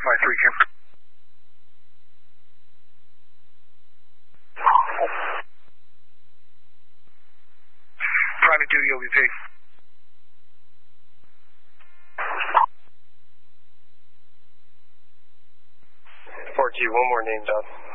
My 3Q. Private duty OVP. 4Q, one more name down.